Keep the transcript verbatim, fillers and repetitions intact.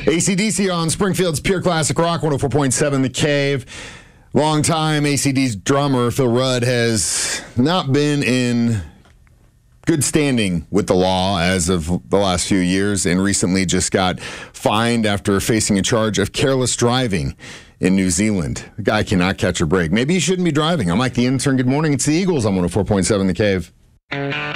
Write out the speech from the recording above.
A C D C on Springfield's Pure Classic Rock, one oh four point seven The Cave. Long-time A C D's drummer, Phil Rudd, has not been in good standing with the law as of the last few years, and recently just got fined after facing a charge of careless driving in New Zealand. The guy cannot catch a break. Maybe he shouldn't be driving. I'm Mike the Intern. Good morning. It's the Eagles on one oh four point seven The Cave.